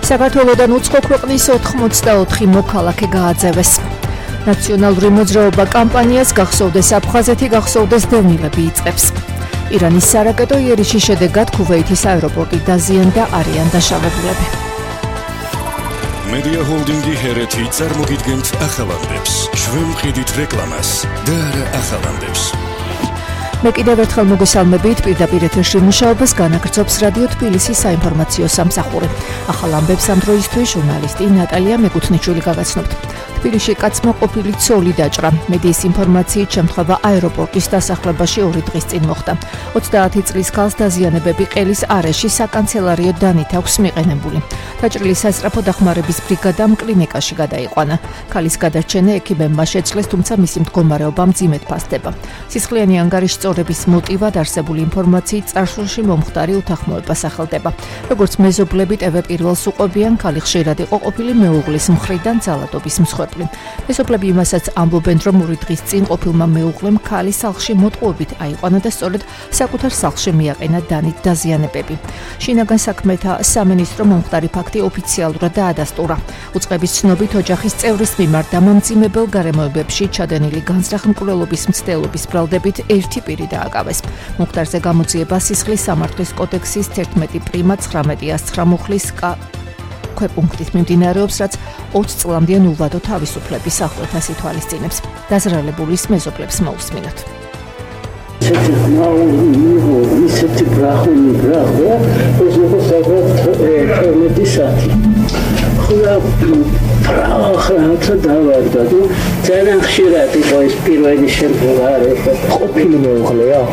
საქართველოდან უცხო ქვეყნის 84 მოქალაქე გააძევეს. ნაციონალური მოძრაობა კამპანიას გახსოვდეს აფხაზეთი, გახსოვდეს დევნილები იწყებს. ირანის სარაკეტო იერიში შედეგად ქუვეითის აეროპორტი დაზიანდა, არიან დაშავებულები. Media Holding-ი ჰერეთი წარმოგიდგენთ ახალანდებს. ჩვენ მყიდით რეკლამას და არა ახალანდებს. მე კიდევ ერთხელ მოგესალმებით, პირდაპირ ეთერში მუშაობას განაგრძობს რადიო თბილისის საინფორმაციო სამსახური. ახალ ამბებს ამ დროისთვის ჟურნალისტი ნატალია მეკუთნიშვილი გაგაცნობთ. თბილისში კაცმა ყოფილი ცოლი დაჭრა. მედიის ინფორმაციით შემთხვევა აეროპორტის დასახლებაში 2 დღის წინ მოხდა. 30 წლის ქალს დაზიანებები ყელის არეში საკანცელარიო დანით აქვს მიყენებული. დაჭრილი სასწრაფო დახმარების ბრიგადამ კლინიკაში გადაიყვანა. ქალის გადარჩენა ექიმებმა შეძლეს, თუმცა მისი მდგომარეობა მძიმედ ფასდება. სისხლიანი ანგარიშწორების მოტივად არსებული ინფორმაციით წარსულში მომხდარი უთანხმოება სახელდება. როგორც მეზობლები TV პირველს უყვებიან, ქალი ხშირად იყო ყოფილი მეუღლის მხრიდან ძალადობის მსხვერპლი. მეზობლები იმასაც ამბობენ, რომ 2 დღის წინ ყოფილმა მეუღლემ ქალის სახლში მოტყუებით აიყვანა და სწორედ საკუთარ სახლში მიაყენა დანით დაზიანებები. შინაგან საქმეთა სამინისტრო მომხდარი ფაქტი ოფიციალურად დაადასტურა. უწყების ცნობით, ოჯახის წევრის მიმართ დამამძიმებელ გარემოებებში ჩადენილი განზრახ-მკვლელობის მცდელობის ბრალდებით 1 პირი დააკავეს. მომხდარზე გამოძიება სისხლის სამართლის კოდექსის 11 პრიმა 19-9 მუხლის ქვეპუნქტით მიმდინარეობს, რაც 20 წლამდე ნულვადო თავისუფლების ახლეთას ითვალისწინებს. დაზრალებულის მეზობლებს მოусმინოთ. ისეთი ბრახული ბრახა, როგორც ხულა ფრახათა დავარდა და ძალიან ხშირად იყო ეს პირველი შემთხვევა ყოფილი მეუღლეა.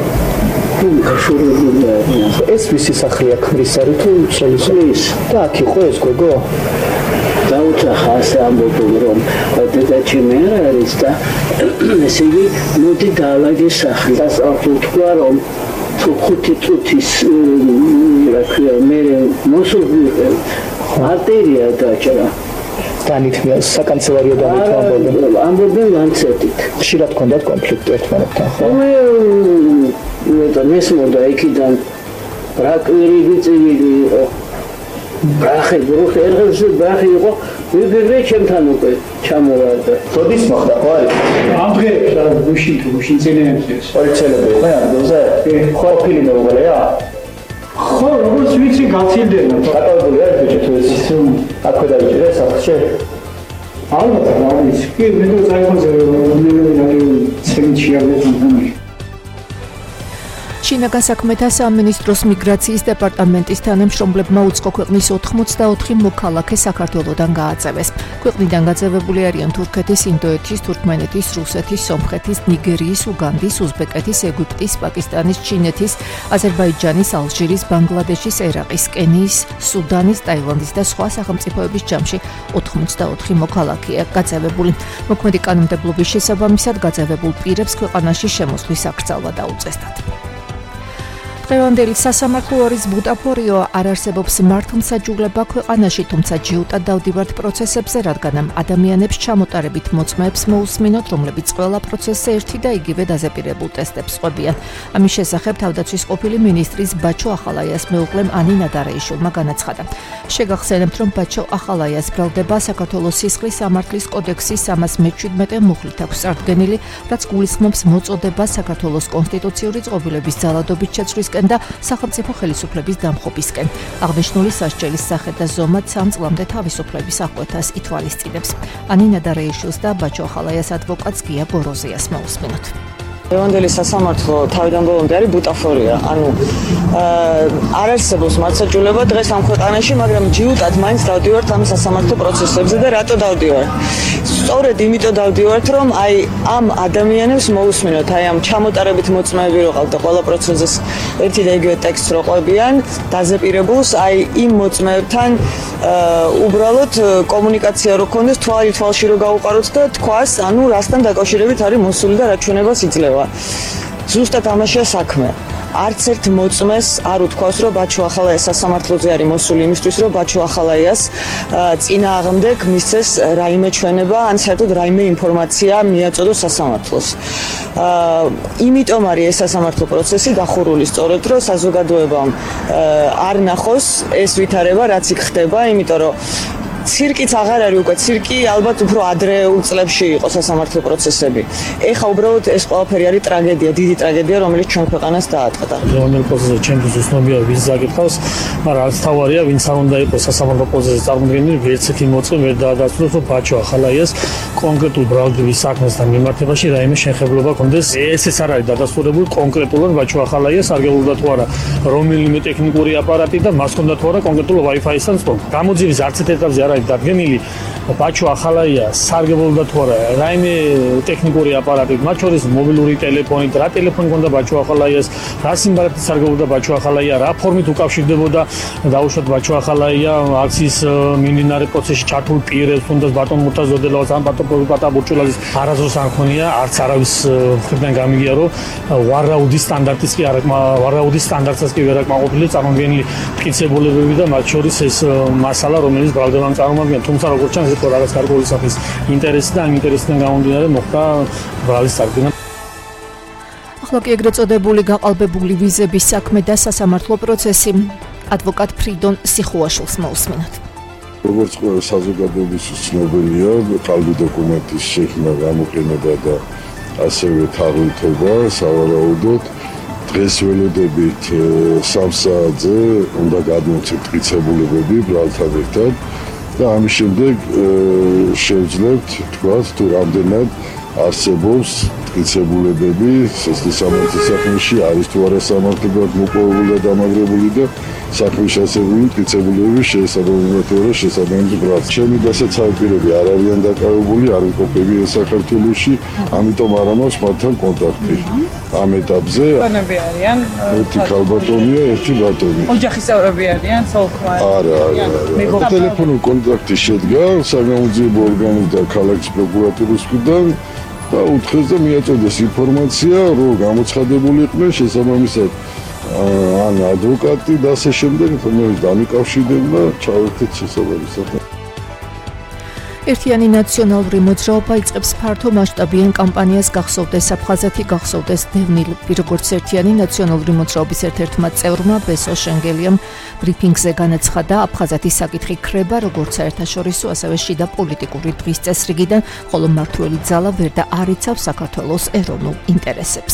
ეს ვისი სახლია, ქმრის არის თუ ცოლის? და აქ იყო ეს გოგო? დაუწახა ასე ამბობენ, რომ დედაჩემი არ არის და ესე იგი მოდი დაალაგე სახლი. დასავლთ თქვა, რომ 5 წუთის რა ქვია, მე მოსული არტერია დაჭრა. დანით საკანცელარიო დანით ამბობენ ლანცეტით. ხშირად ჰქონდათ კონფლიქტი ერთმანეთთან, ხო? მესმოდა იქიდან რაკვირი ვიწივილი იყო. ბრახი ერღელში ბრახი იყო, ვიგრე ჩემთან უკვე ჩამოვარდა. თოდის მოხდა, ხო არის? ამ დღეებში გუშინ წინეებს. პოლიციელები ხო ადგილზე? ხო, ყოფილი მეუღლეა? ხო, როგორც ვიცი, გაცილდება. დაკავებული არის ბიჭი, თუ აქვე დაიჭირეს სახლში? ალბათ, რა ვიცი. კი, მე და წაიყვანზე ცემჩიაბლეთთან. შინაგან საქმეთა სამინისტროს მიგრაციის დეპარტამენტის თანამშრომლებმა უცხო ქვეყნის 84 მოქალაქე საქართველოდან გააძევეს. ქვეყნიდან გაძევებული არიან თურქეთის, ინდოეთის, თურქმენეთის, რუსეთის, სომხეთის, ნიგერიის, უგანდის, უზბეკეთის, ეგვიპტის, პაკისტანის, ჩინეთის, აზერბაიჯანის, ალჟირის, ბანგლადეშის, ერაყის, კენიის, სუდანის, ტაილანდის და სხვა სახელმწიფოების ჯამში 84 მოქალაქეა გაძევებული. მოქმედი კანონმდებლობის შესაბამისად გაძევებულ პირებს ქვეყანაში შემოსვლის აკრძალვა დაუწესდათ. დღევანდელი სასამართლო არის ბუტაფორიო, არ არსებობს მართლმსაჯულება ქვეყანაში, თუმცა ჯიუტად დავდივართ პროცესებზე, რადგან ადამიანებს ჩამოტარებით მოწმეებს მოусმინოთ, რომლებიც ყველა პროცესზე ერთი და იგივე დაზეპირებულ ტესტებს ყვებიან. ამის შესახებ თავდაცვის ყოფილი მინისტრის ბაჩო ახალაიას მეუღლემ ანინა დარეიშვილმა განაცხადა. შეგახსენებთ, რომ ბაჩო ახალაიას ბრალდება საქართველოს სისხლის სამართლის კოდექსის 317 მუხლით აქვს წარდგენილი, რაც გულისხმობს მოწოდებას საქართველოს კონსტიტუციური წყობილების ძალადობით შეცვლისკენ და სახელმწიფო ხელისუფლების დამხობისკენ. აღნიშნული სასჯელის სახე და ზომა 3 წლამდე თავისუფლების ახლეთას ითვალისწინებს. ანინა დარეიშვილს და ბაჩო ახალაიას ადვოკატს გია გოროზიას მოусმინოთ. დღევანდელი სასამართლო თავიდან ბოლომდე არის ბუტაფორია. ანუ არ არსებობს მართლმსაჯულება დღეს ამ ქვეყანაში, მაგრამ ჯიუტად მაინც დავდივართ ამ სასამართლო პროცესებზე და რატო დავდივართ? სწორედ იმიტომ დავდივართ, რომ აი ამ ადამიანებს მოусმინოთ, აი ამ ჩამოტარებით მოწმეები რო ყავდა ყველა პროცესის ერთი და იგივე ტექსტს რო ყვებიან, დაზეპირებულს აი იმ მოწმეებთან უბრალოდ კომუნიკაცია რო ქონდეს, თვალი თვალში რო გაუყაროთ და თქვას, ანუ რასთან დაკავშირებით არის მოსული და რა ჩვენებას იძლევა. ზუსტად ამაშია საქმე. არც ერთ მოწმეს არ უთქვას, რომ ბაჩო ახალაია სასამართლოზე არის მოსული იმისთვის, რომ ბაჩო ახალაიას წინააღმდეგ მისცეს რაიმე ჩვენება, ან საერთოდ რაიმე ინფორმაცია მიაწოდოს სასამართლოს. იმიტომ არის ეს სასამართლო პროცესი დახურული სწორედ, რომ საზოგადოებამ არ ნახოს ეს ვითარება, რაც იქ ხდება, იმიტომ რომ ცირკიც აღარ არის უკვე, ცირკი ალბათ უფრო ადრეულ წლებში იყო სასამართლო პროცესები. ეხლა უბრალოდ ეს ყველაფერი არის ტრაგედია, დიდი ტრაგედია, რომელიც ჩვენ ქვეყანას დაატყდა. რომელ პროცესზე ჩემთვის უცნობია ვის ზაკითხავს, მაგრამ რაც თავარია, ვინც არ უნდა იყოს სასამართლო პროცესზე წარმოდგენილი, ვერც ერთი მოწმე ვერ დაადასტურებს, რომ ბაჩო ახალაიას კონკრეტულ ბრალდების საქმესთან მიმართებაში რაიმე შეხებულობა ჰქონდეს. ესეც არ არის დადასტურებული კონკრეტულად ბაჩო ახალაიას სარგებლობდა თუ არა რომელიმე ტექნიკური აპარატი და მას ჰქონდა თუ არა კონკრეტულ Wi-Fi-სთან სწორ. გამოძიების არც ერთ ეტაპზე არ არის დადგენილი ბაჩო ახალაია სარგებლობდა თუ არა რაიმე ტექნიკური აპარატით, მათ შორის მობილური ტელეფონით, რა ტელეფონი ჰქონდა ბაჩო ახალაიას, რა სიმბოლით სარგებლობდა ბაჩო ახალაია, რა ფორმით უკავშირდებოდა დაუშვათ ბაჩო ახალაია აქციის მიმდინარე პროცესში ჩართულ პირებს, თუნდაც ბატონ მურტაზოდელავას ან ბატონ პატაბურჭულაძის არასდროს არ მქონია, არც არავის მხრიდან გამიგია, რომ ვარაუდის სტანდარტის კი არ ვარაუდის სტანდარტსაც კი ვერ აკმაყოფილებს წარმოდგენილი მტკიცებულებები და მათ შორის ეს მასალა, რომელიც ბრალდებამ წარმოადგენს, თუმცა როგორც ჩანს, ეს რაღაც გარკვეული სახის ინტერესი და ამ ინტერესიდან გამომდინარე მოხდა ბრალის წარდგენა. ახლა კი ეგრეთ წოდებული გაყალბებული ვიზების საქმე და სასამართლო პროცესი. ადვოკატ ფრიდონ სიხუაშვილს მოусმინოთ. როგორც ყველა საზოგადოების ცნობილია, ყალბი დოკუმენტის შექმნა, გამოყენება და ასევე თაღლითობა სავარაუდოდ დღეს ველოდებით 3 საათზე უნდა გადმოცემთ მტკიცებულებები ბრალთან ერთად და ამის შემდეგ შევძლებთ თქვათ თუ რამდენად არსებობს მტკიცებულებები სასამართლო საქმეში, არის თუ არა სამართლებრივად მოპოვებული და დამაგრებული და საქმის შესაძლებელი მტკიცებულებები შესაძლებლად თუ არა შესაძლებელი ბრალს. ჩემი დასაცავი პირები არ არიან დაკავებული, არ ვიყოფებიან საქართველოში, ამიტომ არ ამავს მათთან კონტაქტი. ამ ეტაპზე ბანები არიან, ერთი ქალბატონია, ერთი ბატონი. ოჯახისევრები არიან, საუქმარი. არა. ტელეფონური კონტაქტი შედგა საგამოძიებო ორგანოს და ქალაქის პროკურატურის მხრიდან და უთხრეს და მიაწოდეს ინფორმაცია, რომ გამოცხადებული იყვნენ შესაბამისად ან ადვოკატი და ასე შემდეგ, რომელიც დამიკავშირდება ჩავერთეთ შესაბამისად. ერთიანი ნაციონალური მოძრაობა იწყებს ფართო მასშტაბიან კამპანიას გახსოვდეს აფხაზეთი, გახსოვდეს დევნილები, როგორც ერთიანი ნაციონალური მოძრაობის ერთ-ერთმა წევრმა ბესო შენგელიამ ბრიფინგზე განაცხადა, აფხაზეთის საკითხი ქრება როგორც საერთაშორისო, ასევე შიდა პოლიტიკური დღის წესრიგიდან, ხოლო მმართველი ძალა ვერ და არ იცავს საქართველოს ეროვნულ ინტერესებს.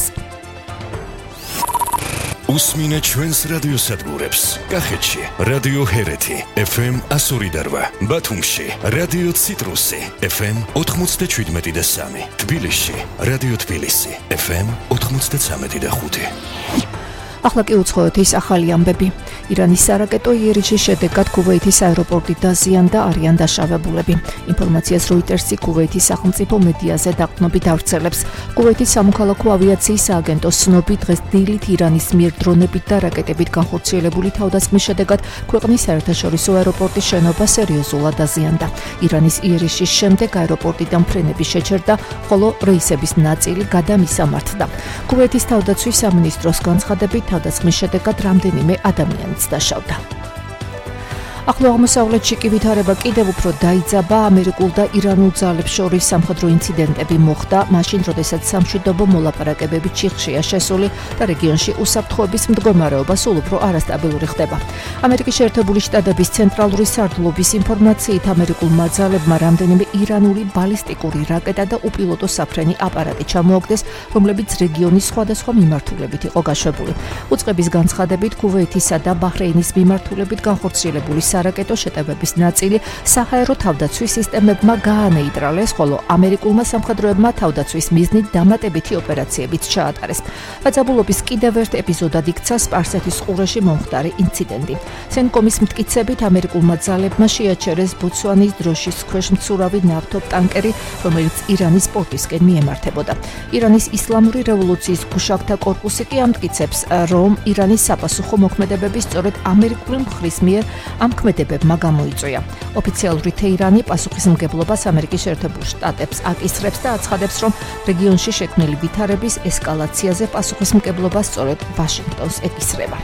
უსმინე ჩვენს რადიოსადგურებს. კახეთში რადიო ჰერეთი FM 102.8, ბათუმში რადიო ციტრუსი FM 97.3, თბილისში რადიო თბილისი FM 93.5. ახლა კი უცხოეთ ის ახალი ამბები. ირანის სარაკეტო იერიშის შედეგად ქუვეითის აეროპორტი დაზიანდა, არიან დაშავებულები. ინფორმაციას როიტერსი ქუვეითის სახელმწიფო მედიაზე დაყრდნობით ავრცელებს. ქუვეითის სამოქალაქო ავიაციის სააგენტოს ცნობით, დღეს დილით ირანის მიერ დრონებით და რაკეტებით განხორციელებული თავდასხმის შედეგად ქვეყნის საერთაშორისო აეროპორტის შენობა სერიოზულად დაზიანდა. ირანის იერიშის შემდეგ აეროპორტიდან ფრენები შეჩერდა, ხოლო რეისების ნაწილი გადამისამართდა. ქუვეითის თავდაცვის სამინისტროს განცხადებით, თავდასხმის შედეგად რამდენიმე ადამიანიც დაშავდა. ახლო აღმოსავლეთში კი ვითარება კიდევ უფრო დაიძაბა. ამერიკულ და ირანულ ძალებს შორის სამხედრო ინციდენტები მოხდა, მაშინ როდესაც სამშვიდობო მოლაპარაკებები ჩიხშია შესული და რეგიონში უსაფრთხოების მდგომარეობა სულ უფრო არასტაბილური ხდება. ამერიკის შეერთებული შტატების ცენტრალური სარდლობის ინფორმაციით, ამერიკულმა ძალებმა რამდენიმე ირანული ბალისტიკური რაკეტა და უპილოტო საფრენი აპარატი ჩამოაგდეს, რომლებიც რეგიონის სხვადასხვა მიმართულებით იყო გაშვებული. უწყების განცხადებით, ქუვეითისა და ბაჰრეინის მიმართულებით განხორციელებული სარაკეტო შეტევების ნაწილი საჰაერო თავდაცვის სისტემებმა გაანეიტრალეს, ხოლო ამერიკულმა სამხედროებმა თავდაცვის მიზნით დამატებითი ოპერაციებიც ჩაატარეს. დაძაბულობის კიდევ ერთ ეპიზოდად იქცა სპარსეთის ყურეში მომხდარი ინციდენტი. სენკომის მტკიცებით, ამერიკულმა ძალებმა შეაჩერეს ბოცვანის დროშის ქვეშ მცურავი ნავთობტანკერი, რომელიც ირანის პორტისკენ მიემართებოდა. ირანის ისლამური რევოლუციის გუშაგთა კორპუსი კი ამტკიცებს, რომ ირანის საპასუხო მოქმედებები სწორედ ამერიკული მხრის მიერ ამ მოქმედებებმა გამოიწვია. ოფიციალური თეირანი პასუხისმგებლობას ამერიკის შეერთებულ შტატებს აკისრებს და აცხადებს, რომ რეგიონში შექმნილი ვითარების ესკალაციაზე პასუხისმგებლობა სწორედ ვაშინგტონს ეკისრება.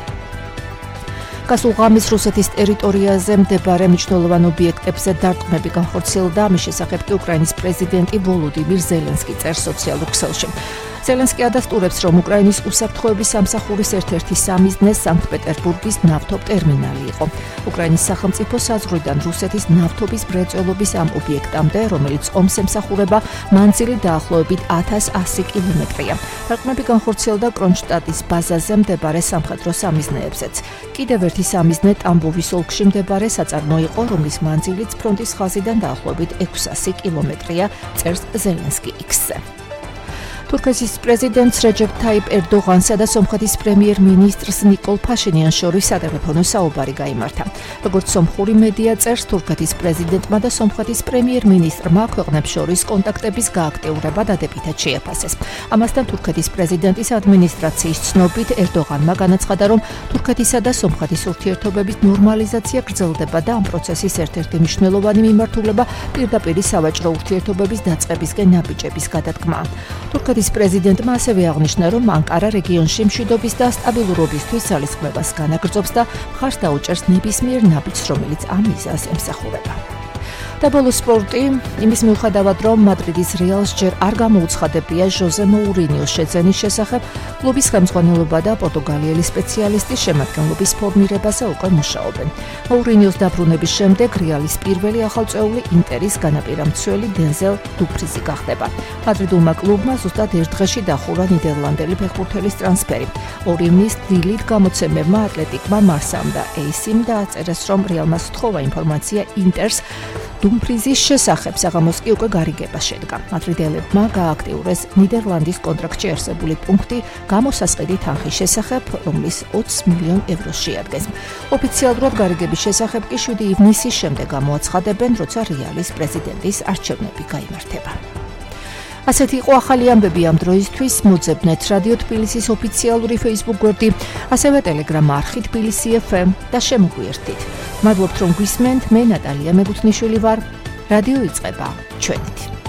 გასულ ღამეს რუსეთის ტერიტორიაზე მდებარე მნიშვნელოვან ობიექტებზე დარტყმები განხორციელდა, ამის შესახებ კი უკრაინის პრეზიდენტი ვოლოდიმირ ზელენსკი წერს სოციალურ ქსელში. ზელენსკი ადასტურებს, რომ უკრაინის უსაფრთხოების სამსახურის ერთ-ერთი სამიზნე სანქტ-პეტერბურგის ნავთობ ტერმინალი იყო. უკრაინის სახელმწიფო საზღვრიდან რუსეთის ნავთობის მრეწველობის ამ ობიექტამდე, რომელიც ომს ემსახურება, მანძილი დაახლოებით 1100 კილომეტრია. დარტყმები განხორციელდა კრონშტადტის ბაზაზე მდებარე სამხედრო სამიზნეებზეც. კიდევ ერთი სამიზნე ტამბოვის ოლქში მდებარე საწარმო იყო, რომლის მანძილიც ფრონტის ხაზიდან დაახლოებით 600 კილომეტრია, წერს ზელენსკი X-ზე. თურქეთის პრეზიდენტს რეჯეფ თაიპ ერდოღანსა და სომხეთის პრემიერ-მინისტრს ნიკოლ ფაშინიანს შორის სატელეფონო საუბარი გაიმართა. როგორც სომხური მედია წერს, თურქეთის პრეზიდენტმა და სომხეთის პრემიერ-მინისტრმა ქვეყნებს შორის კონტაქტების გააქტიურება დადებითად შეაფასეს. ამასთან თურქეთის პრეზიდენტის ადმინისტრაციის ცნობით ერდოღანმა განაცხადა, რომ თურქეთისა და სომხეთის ურთიერთობების ნორმალიზაცია გრძელდება და ამ პროცესის ერთ-ერთი მნიშვნელოვანი მიმართულება პირდაპირი სავაჭრო ურთიერთობების დაწყებისკენ ნაბიჯების გადადგმაა. თურქეთის პრეზიდენტმა ასევე აღნიშნა, რომ ანკარა რეგიონში მშვიდობის და სტაბილურობისთვის ძალისხმევას განაგრძობს და მხარს დაუჭერს ნებისმიერ ნაბიჯს, რომელიც ამ მიზანს ემსახურება. და ბოლოს სპორტი, იმის მიუხედავად, რომ მადრიდის რეალს ჯერ არ გამოუცხადებია ჟოზე მოურინიოს შეძენის შესახებ, კლუბის ხელმძღვანელობა და პორტუგალიელი სპეციალისტი შემადგენლობის ფორმირებაზე უკვე მუშაობენ. მოურინიოს დაბრუნების შემდეგ რეალის პირველი ახალწეული ინტერის განაპირა მცველი დენზელ დუფრიზი გახდება. მადრიდულმა კლუბმა ზუსტად ერთ დღეში დახურა ნიდერლანდელი ფეხბურთელის ტრანსფერი. 2 ივნის დილით გამოცემებმა ატლეტიკმა მარსამ და ეისიმ დააწერეს, რომ რეალმა სთხოვა ინფორმაცია ინტერს დუმფრიზის შესახებ, საღამოს კი უკვე გარიგება შედგა. მადრიდელებმა გააქტიურეს ნიდერლანდის კონტრაქტში არსებული პუნქტი გამოსასყიდი თანხის შესახებ, რომლის 20 მილიონ ევროს შეადგენს. ოფიციალურად გარიგების შესახებ კი 7 ივნისის შემდეგ გამოაცხადებენ, როცა რეალის პრეზიდენტის არჩევნები გაიმართება. ასეთი იყო ახალი ამბები ამ დროისთვის. მოძებნეთ რადიო თბილისის ოფიციალური Facebook გვერდი, ასევე Telegram არხი თბილისი FM და შემოგვიერთდით. მადლობთ, რომ გვისმენთ. მე ნატალია მეგუთნიშვილი ვარ. რადიო იწყება ჩვენით.